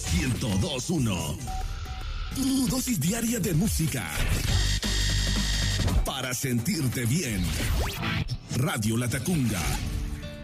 102.1. Tu dosis diaria de música para sentirte bien. Radio La Tacunga